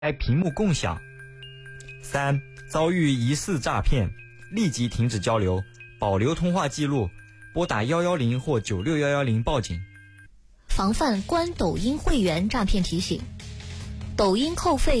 开屏幕共享。3. 遭遇疑似诈骗，立即停止交流，保留通话记录，拨打110或96110报警。 防范关抖音会员诈骗提醒。抖音扣费